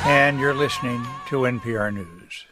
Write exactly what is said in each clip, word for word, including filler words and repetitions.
And you're listening to N P R News.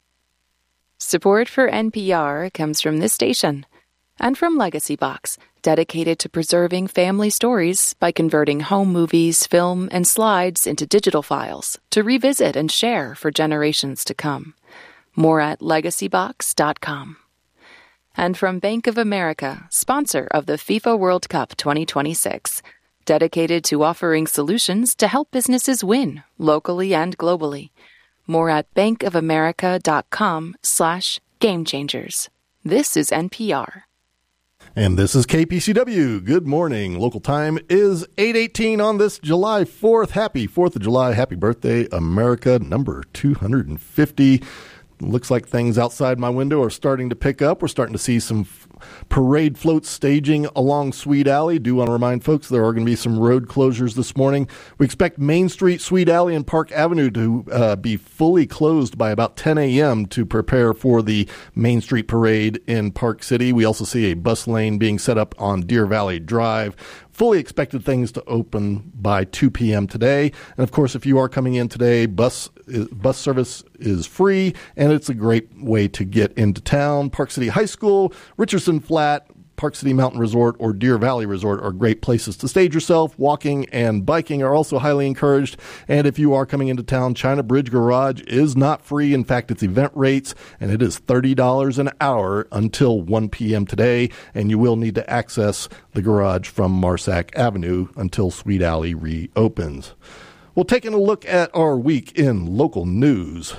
Support for N P R comes from this station and from Legacy Box, dedicated to preserving family stories by converting home movies, film, and slides into digital files to revisit and share for generations to come. More at legacy box dot com. And from Bank of America, sponsor of the FIFA World Cup twenty twenty-six, dedicated to offering solutions to help businesses win locally and globally. More at bankofamerica.com slash game changers. This is N P R. And this is K P C W. Good morning. Local time is eight eighteen on this July fourth. Happy fourth of July. Happy birthday, America, number two hundred fifty. Looks like things outside my window are starting to pick up. We're starting to see some f- parade floats staging along Sweet Alley. Do want to remind folks there are going to be some road closures this morning. We expect Main Street, Sweet Alley, and Park Avenue to uh, be fully closed by about ten a.m. to prepare for the Main Street Parade in Park City. We also see a bus lane being set up on Deer Valley Drive. Fully expected things to open by two p.m. today. And, of course, if you are coming in today, bus bus service is free, and it's a great way to get into town. Park City High School, Richardson Flat, Park City Mountain Resort, or Deer Valley Resort are great places to stage yourself. Walking and biking are also highly encouraged. And if you are coming into town, China Bridge Garage is not free. In fact, it's event rates, and it is thirty dollars an hour until one p.m. today. And you will need to access the garage from Marsack Avenue until Sweet Alley reopens. Well, taking a look at our week in local news.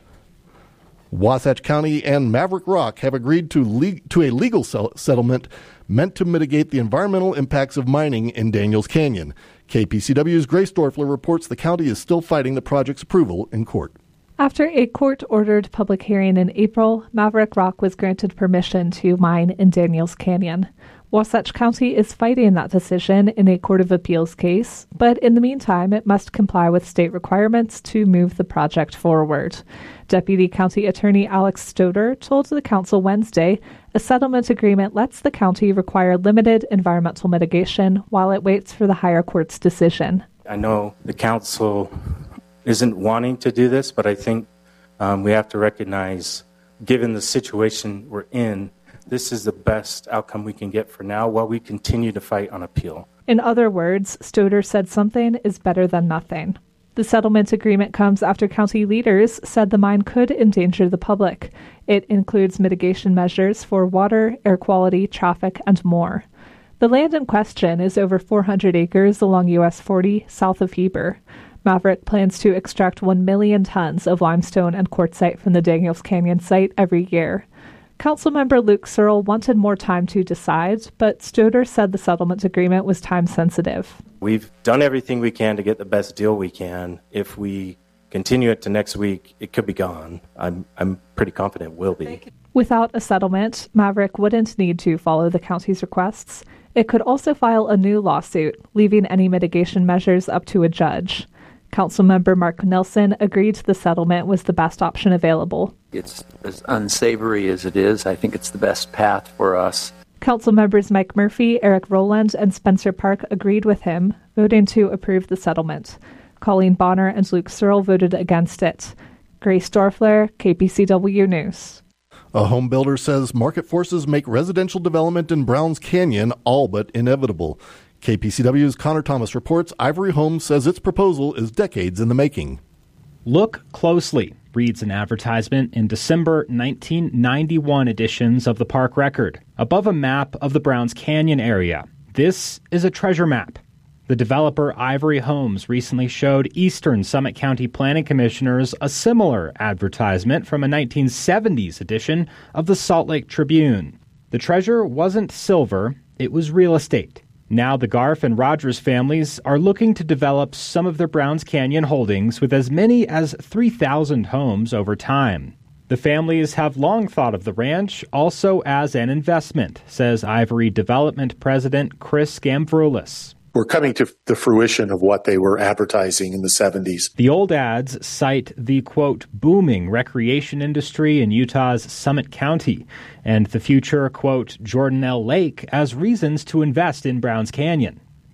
Wasatch County and Maverick Rock have agreed to le- to a legal sel- settlement meant to mitigate the environmental impacts of mining in Daniels Canyon. K P C W's Grace Dorfler reports the county is still fighting the project's approval in court. After a court-ordered public hearing in April, Maverick Rock was granted permission to mine in Daniels Canyon. Wasatch County is fighting that decision in a Court of Appeals case, but in the meantime, it must comply with state requirements to move the project forward. Deputy County Attorney Alex Stoder told the council Wednesday a settlement agreement lets the county require limited environmental mitigation while it waits for the higher court's decision. I know the council isn't wanting to do this, but I think um, we have to recognize, given the situation we're in, this is the best outcome we can get for now while we continue to fight on appeal. In other words, Stoder said something is better than nothing. The settlement agreement comes after county leaders said the mine could endanger the public. It includes mitigation measures for water, air quality, traffic, and more. The land in question is over four hundred acres along U S forty south of Heber. Maverick plans to extract one million tons of limestone and quartzite from the Daniels Canyon site every year. Councilmember Luke Searle wanted more time to decide, but Stoder said the settlement agreement was time-sensitive. We've done everything we can to get the best deal we can. If we continue it to next week, it could be gone. I'm I'm pretty confident it will be. Without a settlement, Maverick wouldn't need to follow the county's requests. It could also file a new lawsuit, leaving any mitigation measures up to a judge. Councilmember Mark Nelson agreed the settlement was the best option available. It's as unsavory as it is. I think it's the best path for us. Council members Mike Murphy, Eric Rowland, and Spencer Park agreed with him, voting to approve the settlement. Colleen Bonner and Luke Searle voted against it. Grace Dorfler, K P C W News. A home builder says market forces make residential development in Browns Canyon all but inevitable. K P C W's Connor Thomas reports Ivory Homes says its proposal is decades in the making. Look closely, reads an advertisement in December nineteen ninety-one editions of the Park Record, above a map of the Browns Canyon area. This is a treasure map. The developer Ivory Homes recently showed Eastern Summit County Planning Commissioners a similar advertisement from a nineteen seventies edition of the Salt Lake Tribune. The treasure wasn't silver, it was real estate. Now the Garf and Rogers families are looking to develop some of their Browns Canyon holdings with as many as three thousand homes over time. The families have long thought of the ranch also as an investment, says Ivory Development President Chris Gamvroulis. We're coming to the fruition of what they were advertising in the seventies. The old ads cite the, quote, booming recreation industry in Utah's Summit County and the future, quote, Jordanelle Lake as reasons to invest in Browns Canyon.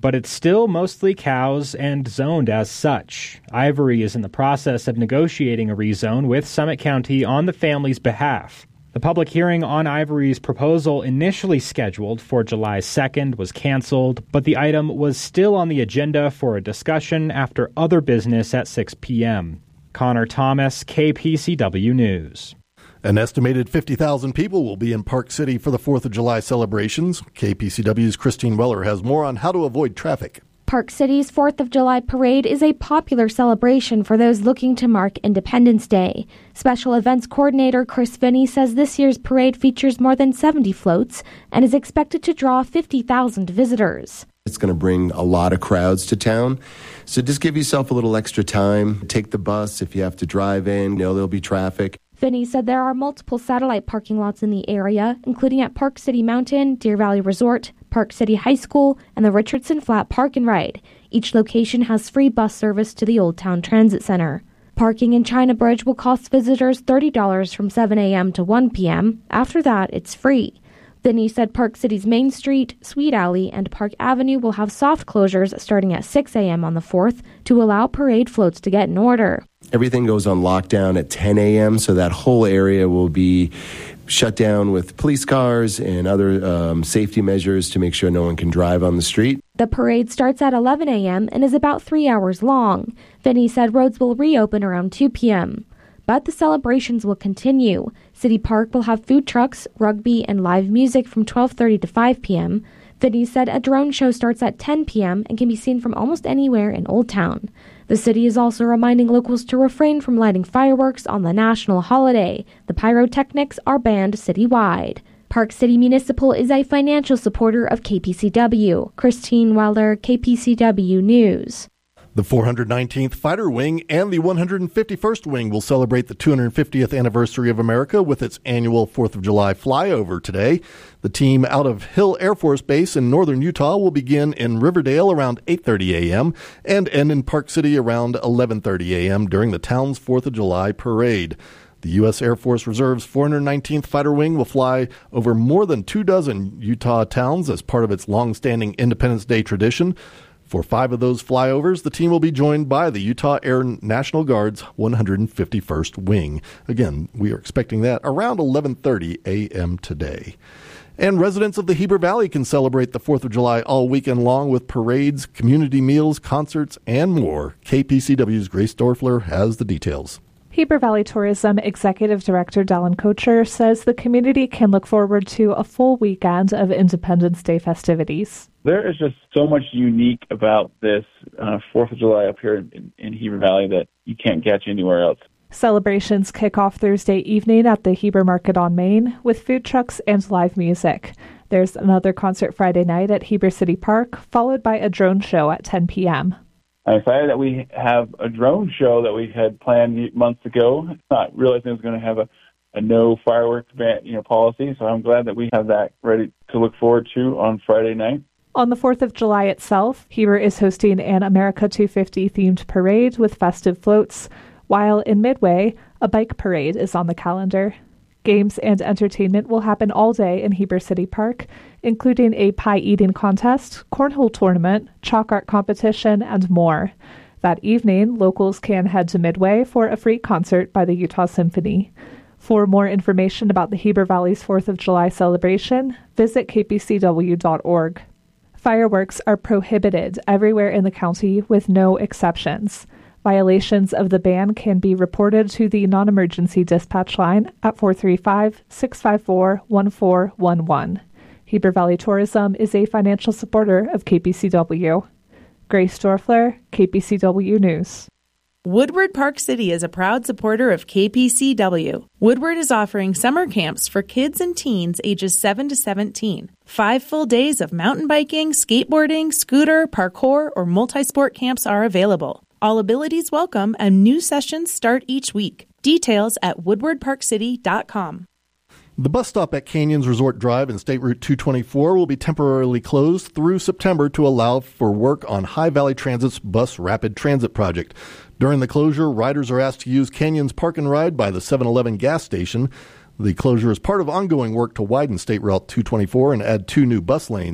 but it's still mostly cows and zoned as such. Ivory is in the process of negotiating a rezone with Summit County on the family's behalf. The public hearing on Ivory's proposal, initially scheduled for July second, was canceled, but the item was still on the agenda for a discussion after other business at six p.m. Connor Thomas, K P C W News. An estimated fifty thousand people will be in Park City for the fourth of July celebrations. K P C W's Christine Weller has more on how to avoid traffic. Park City's fourth of July parade is a popular celebration for those looking to mark Independence Day. Special events coordinator Chris Finney says this year's parade features more than seventy floats and is expected to draw fifty thousand visitors. It's going to bring a lot of crowds to town. So just give yourself a little extra time. Take the bus if you have to drive in. You know, there'll be traffic. Finney said there are multiple satellite parking lots in the area, including at Park City Mountain, Deer Valley Resort, Park City High School, and the Richardson Flat Park and Ride. Each location has free bus service to the Old Town Transit Center. Parking in China Bridge will cost visitors thirty dollars from seven a.m. to one p.m. After that, it's free. Finney said Park City's Main Street, Sweet Alley, and Park Avenue will have soft closures starting at six a.m. on the fourth to allow parade floats to get in order. Everything goes on lockdown at ten a.m., so that whole area will be shut down with police cars and other um, safety measures to make sure no one can drive on the street. The parade starts at eleven a.m. and is about three hours long. Finney said roads will reopen around two p.m. But the celebrations will continue. City Park will have food trucks, rugby, and live music from twelve thirty to five p.m. Finney said a drone show starts at ten p.m. and can be seen from almost anywhere in Old Town. The city is also reminding locals to refrain from lighting fireworks on the national holiday. The pyrotechnics are banned citywide. Park City Municipal is a financial supporter of K P C W. Christine Weller, K P C W News. The four hundred nineteenth Fighter Wing and the one hundred fifty-first Wing will celebrate the two hundred fiftieth anniversary of America with its annual fourth of July flyover today. The team out of Hill Air Force Base in northern Utah will begin in Riverdale around eight thirty a.m. and end in Park City around eleven thirty a.m. during the town's fourth of July parade. The U S Air Force Reserve's four hundred nineteenth Fighter Wing will fly over more than two dozen Utah towns as part of its long-standing Independence Day tradition. For five of those flyovers, the team will be joined by the Utah Air National Guard's one hundred fifty-first Wing. Again, we are expecting that around eleven thirty a.m. today. And residents of the Heber Valley can celebrate the fourth of July all weekend long with parades, community meals, concerts, and more. K P C W's Grace Dorfler has the details. Heber Valley Tourism Executive Director Dallin Kocher says the community can look forward to a full weekend of Independence Day festivities. There is just so much unique about this uh, fourth of July up here in, in Heber Valley that you can't catch anywhere else. Celebrations kick off Thursday evening at the Heber Market on Main with food trucks and live music. There's another concert Friday night at Heber City Park, followed by a drone show at ten p.m. I'm excited that we have a drone show that we had planned months ago, not realizing it was going to have a, a no fireworks ban, you know, policy. So I'm glad that we have that ready to look forward to on Friday night. On the fourth of July itself, Heber is hosting an America two fifty themed parade with festive floats, while in Midway, a bike parade is on the calendar. Games and entertainment will happen all day in Heber City Park, including a pie eating contest, cornhole tournament, chalk art competition, and more. That evening, locals can head to Midway for a free concert by the Utah Symphony. For more information about the Heber Valley's fourth of July celebration, visit k p c w dot org. Fireworks are prohibited everywhere in the county with no exceptions. Violations of the ban can be reported to the non-emergency dispatch line at four three five, six five four, one four one one. Heber Valley Tourism is a financial supporter of K P C W. Grace Dorfler, K P C W News. Woodward Park City is a proud supporter of K P C W. Woodward is offering summer camps for kids and teens ages seven to seventeen. Five full days of mountain biking, skateboarding, scooter, parkour, or multi-sport camps are available. All abilities welcome, and new sessions start each week. Details at woodward park city dot com. The bus stop at Canyons Resort Drive and State Route two twenty-four will be temporarily closed through September to allow for work on High Valley Transit's Bus Rapid Transit project. During the closure, riders are asked to use Canyons Park and Ride by the seven eleven gas station. The closure is part of ongoing work to widen State Route two twenty-four and add two new bus lanes.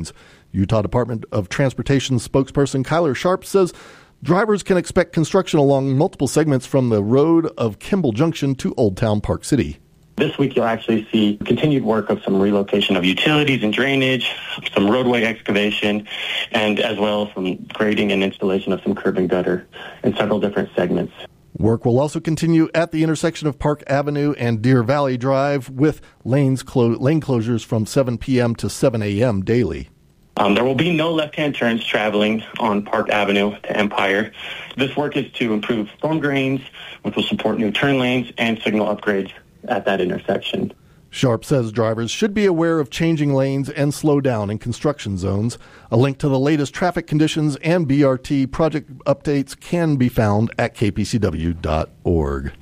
Utah Department of Transportation spokesperson Kyler Sharp says drivers can expect construction along multiple segments from the road of Kimball Junction to Old Town Park City. This week, you'll actually see continued work of some relocation of utilities and drainage, some roadway excavation, and as well some grading and installation of some curb and gutter in several different segments. Work will also continue at the intersection of Park Avenue and Deer Valley Drive with lanes clo- lane closures from seven p.m. to seven a.m. daily. Um, there will be no left-hand turns traveling on Park Avenue to Empire. This work is to improve storm drains, which will support new turn lanes and signal upgrades at that intersection. Sharp says drivers should be aware of changing lanes and slow down in construction zones. A link to the latest traffic conditions and B R T project updates can be found at k p c w dot org.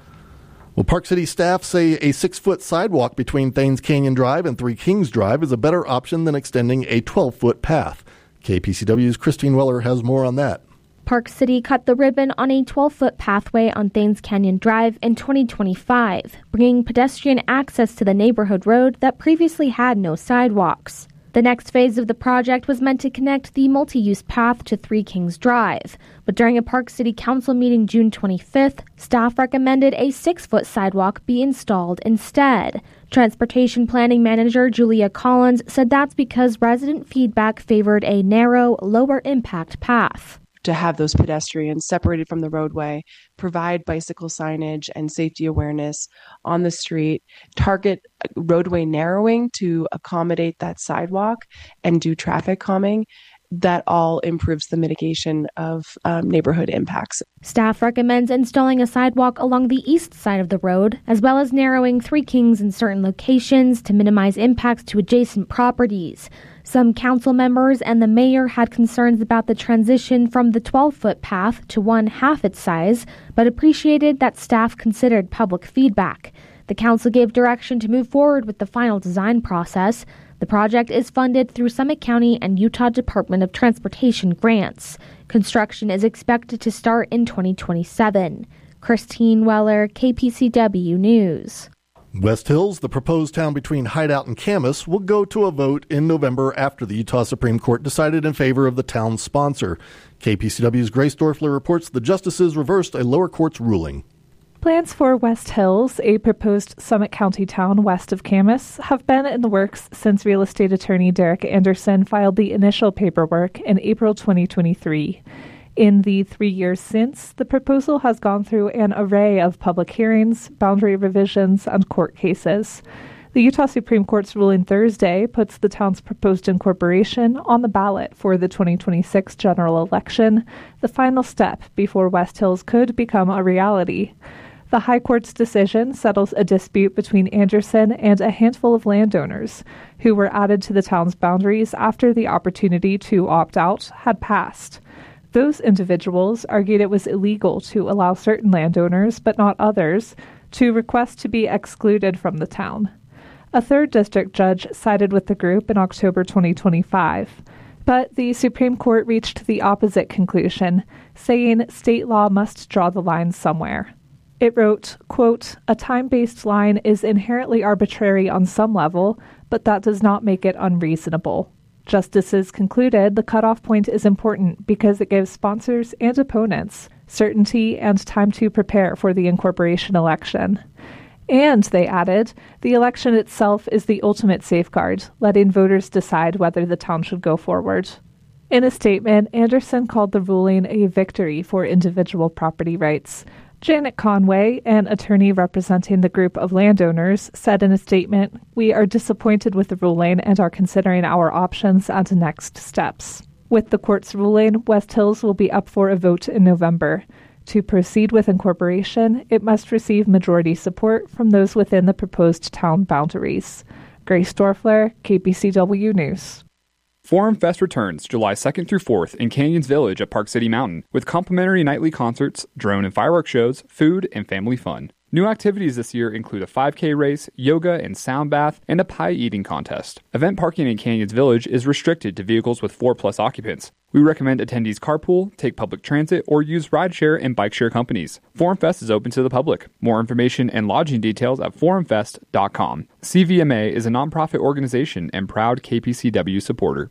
Well, Park City staff say a six-foot sidewalk between Thanes Canyon Drive and Three Kings Drive is a better option than extending a twelve-foot path. K P C W's Christine Weller has more on that. Park City cut the ribbon on a twelve-foot pathway on Thanes Canyon Drive in twenty twenty-five, bringing pedestrian access to the neighborhood road that previously had no sidewalks. The next phase of the project was meant to connect the multi-use path to Three Kings Drive, but during a Park City Council meeting June twenty-fifth, staff recommended a six-foot sidewalk be installed instead. Transportation Planning Manager Julia Collins said that's because resident feedback favored a narrow, lower-impact path. To have those pedestrians separated from the roadway, provide bicycle signage and safety awareness on the street, target roadway narrowing to accommodate that sidewalk, and do traffic calming. That all improves the mitigation of um, neighborhood impacts. Staff recommends installing a sidewalk along the east side of the road, as well as narrowing Three Kings in certain locations to minimize impacts to adjacent properties. Some council members and the mayor had concerns about the transition from the twelve-foot path to one half its size, but appreciated that staff considered public feedback. The council gave direction to move forward with the final design process. The project is funded through Summit County and Utah Department of Transportation grants. Construction is expected to start in twenty twenty-seven. Christine Weller, K P C W News. West Hills, the proposed town between Hideout and Camas, will go to a vote in November after the Utah Supreme Court decided in favor of the town's sponsor. K P C W's Grace Dorfler reports the justices reversed a lower court's ruling. Plans for West Hills, a proposed Summit County town west of Camas, have been in the works since real estate attorney Derek Anderson filed the initial paperwork in April twenty twenty-three. In the three years since, the proposal has gone through an array of public hearings, boundary revisions, and court cases. The Utah Supreme Court's ruling Thursday puts the town's proposed incorporation on the ballot for the twenty twenty-six general election, the final step before West Hills could become a reality. The High Court's decision settles a dispute between Anderson and a handful of landowners who were added to the town's boundaries after the opportunity to opt out had passed. Those individuals argued it was illegal to allow certain landowners, but not others, to request to be excluded from the town. A third district judge sided with the group in October twenty twenty-five. But the Supreme Court reached the opposite conclusion, saying state law must draw the line somewhere. It wrote, quote, "A time-based line is inherently arbitrary on some level, but that does not make it unreasonable." Justices concluded the cutoff point is important because it gives sponsors and opponents certainty and time to prepare for the incorporation election. And, they added, the election itself is the ultimate safeguard, letting voters decide whether the town should go forward. In a statement, Anderson called the ruling a victory for individual property rights. Janet Conway, an attorney representing the group of landowners, said in a statement, "We are disappointed with the ruling and are considering our options and next steps." With the court's ruling, West Hills will be up for a vote in November. To proceed with incorporation, it must receive majority support from those within the proposed town boundaries. Grace Dorfler, K P C W News. Forum Fest returns July second through fourth in Canyons Village at Park City Mountain with complimentary nightly concerts, drone and fireworks shows, food, and family fun. New activities this year include a five K race, yoga and sound bath, and a pie eating contest. Event parking in Canyons Village is restricted to vehicles with four plus occupants. We recommend attendees carpool, take public transit, or use rideshare and bike share companies. Forum Fest is open to the public. More information and lodging details at forum fest dot com. C V M A is a nonprofit organization and proud K P C W supporter.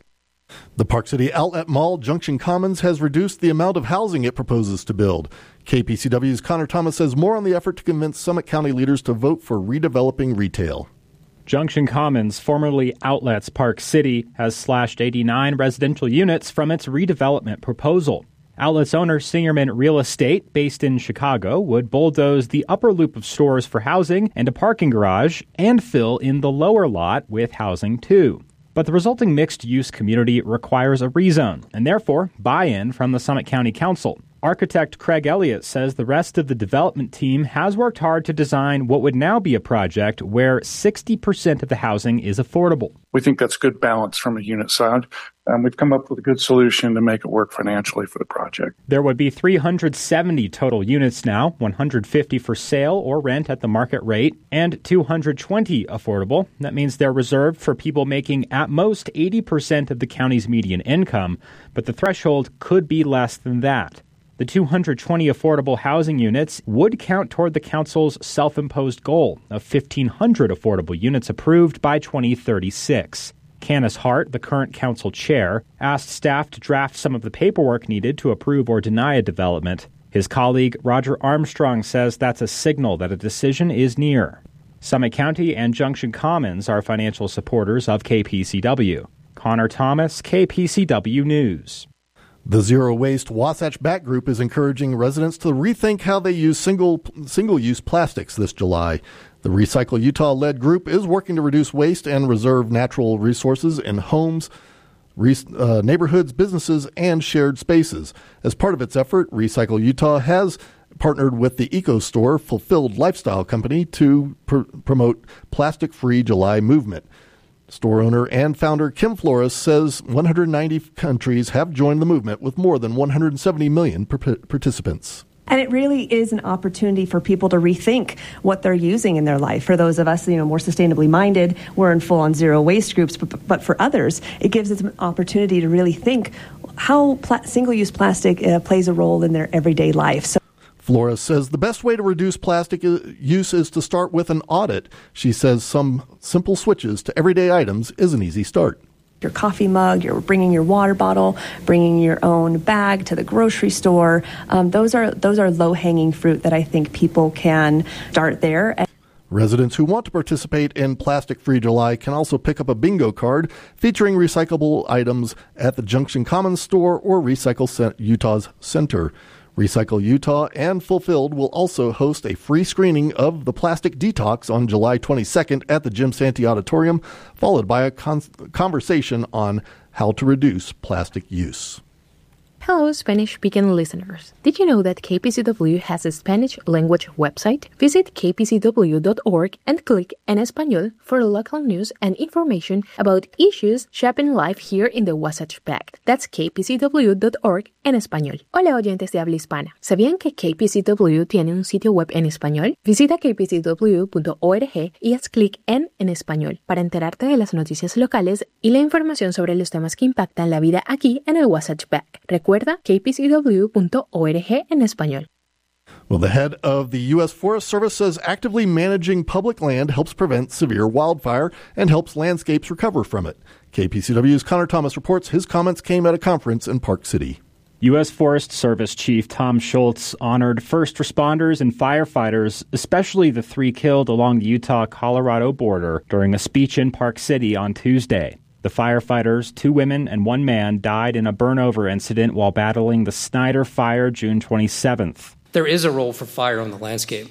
The Park City Outlet Mall, Junction Commons, has reduced the amount of housing it proposes to build. K P C W's Connor Thomas says more on the effort to convince Summit County leaders to vote for redeveloping retail. Junction Commons, formerly Outlets Park City, has slashed eighty-nine residential units from its redevelopment proposal. Outlets owner Singerman Real Estate, based in Chicago, would bulldoze the upper loop of stores for housing and a parking garage and fill in the lower lot with housing too. But the resulting mixed-use community requires a rezone and therefore buy-in from the Summit County Council. Architect Craig Elliott says the rest of the development team has worked hard to design what would now be a project where sixty percent of the housing is affordable. We think that's good balance from a unit side. Um, we've come up with a good solution to make it work financially for the project. There would be three hundred seventy total units now, one hundred fifty for sale or rent at the market rate, and two hundred twenty affordable. That means they're reserved for people making at most eighty percent of the county's median income, but the threshold could be less than that. The two hundred twenty affordable housing units would count toward the council's self-imposed goal of fifteen hundred affordable units approved by twenty thirty-six. Candace Hart, the current council chair, asked staff to draft some of the paperwork needed to approve or deny a development. His colleague Roger Armstrong says that's a signal that a decision is near. Summit County and Junction Commons are financial supporters of K P C W. Connor Thomas, K P C W News. The Zero Waste Wasatch Back Group is encouraging residents to rethink how they use single, single-use plastics this July. The Recycle Utah-led group is working to reduce waste and reserve natural resources in homes, re- uh, neighborhoods, businesses, and shared spaces. As part of its effort, Recycle Utah has partnered with the EcoStore Fulfilled Lifestyle Company to pr- promote Plastic-Free July movement. Store owner and founder Kim Flores says one hundred ninety countries have joined the movement with more than one hundred seventy million per- participants. And it really is an opportunity for people to rethink what they're using in their life. For those of us, you know, more sustainably minded, we're in full-on zero waste groups. But, but for others, it gives us an opportunity to really think how pla- single-use plastic uh, plays a role in their everyday life. So Flores says the best way to reduce plastic use is to start with an audit. She says some simple switches to everyday items is an easy start. Your coffee mug, you're bringing your water bottle, bringing your own bag to the grocery store. Um, those are those are low-hanging fruit that I think people can start there. Residents who want to participate in Plastic-Free July can also pick up a bingo card featuring recyclable items at the Junction Commons store or Recycle Utah's center. Recycle Utah and Fulfilled will also host a free screening of The Plastic Detox on July twenty-second at the Jim Santee Auditorium, followed by a con- conversation on how to reduce plastic use. Hello, Spanish-speaking listeners. Did you know that K P C W has a Spanish language website? Visit k p c w dot org and click En Español for local news and information about issues shaping life here in the Wasatch Back. That's k p c w dot org en español. Hola, oyentes de habla hispana. ¿Sabían que K P C W tiene un sitio web en español? Visita k p c w punto org y haz clic en En Español para enterarte de las noticias locales y la información sobre los temas que impactan la vida aquí en el Wasatch Back. Recuerda k p c w punto org en español. Well, the head of the U S Forest Service says actively managing public land helps prevent severe wildfire and helps landscapes recover from it. K P C W's Connor Thomas reports his comments came at a conference in Park City. U S Forest Service Chief Tom Schultz honored first responders and firefighters, especially the three killed along the Utah-Colorado border, during a speech in Park City on Tuesday. The firefighters, two women and one man, died in a burnover incident while battling the Snyder Fire June twenty-seventh. There is a role for fire on the landscape.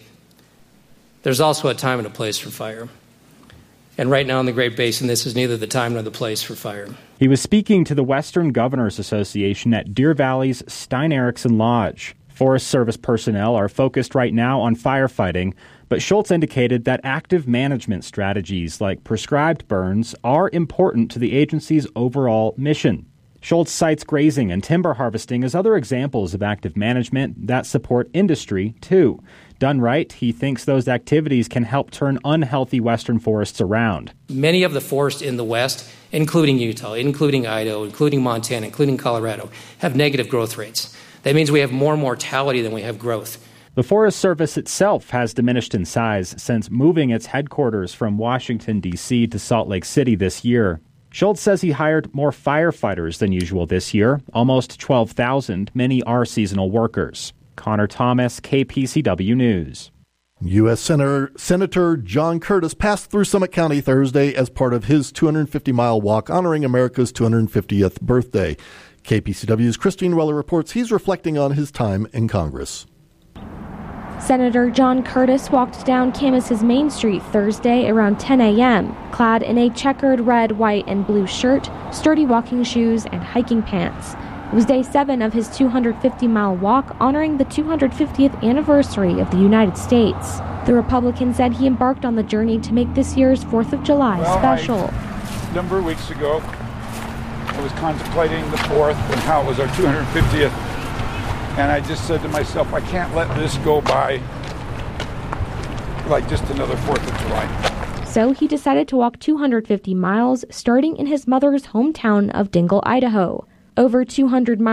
There's also a time and a place for fire. And right now in the Great Basin, this is neither the time nor the place for fire. He was speaking to the Western Governors Association at Deer Valley's Stein Erikson Lodge. Forest Service personnel are focused right now on firefighting, but Schultz indicated that active management strategies like prescribed burns are important to the agency's overall mission. Schultz cites grazing and timber harvesting as other examples of active management that support industry, too. Done right, he thinks those activities can help turn unhealthy western forests around. Many of the forests in the West, including Utah, including Idaho, including Montana, including Colorado, have negative growth rates. That means we have more mortality than we have growth. The Forest Service itself has diminished in size since moving its headquarters from Washington, D C to Salt Lake City this year. Schultz says he hired more firefighters than usual this year, almost twelve thousand. Many are seasonal workers. Connor Thomas, K P C W News. U S. Senator, Senator John Curtis passed through Summit County Thursday as part of his two hundred fifty mile walk honoring America's two hundred fiftieth birthday. K P C W's Christine Weller reports he's reflecting on his time in Congress. Senator John Curtis walked down Camus's Main Street Thursday around ten a.m., clad in a checkered red, white, and blue shirt, sturdy walking shoes, and hiking pants. It was day seven of his two hundred fifty mile walk honoring the two hundred fiftieth anniversary of the United States. The Republican said he embarked on the journey to make this year's fourth of July well, special. I, a number of weeks ago, I was contemplating the fourth and how it was our two hundred fiftieth. And I just said to myself, I can't let this go by like just another fourth of July. So he decided to walk two hundred fifty miles, starting in his mother's hometown of Dingle, Idaho. Over two hundred miles